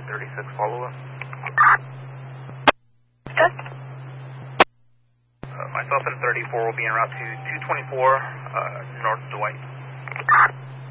36 follow-up. Good. Myself and 34 will be en route to 224 North Dwight.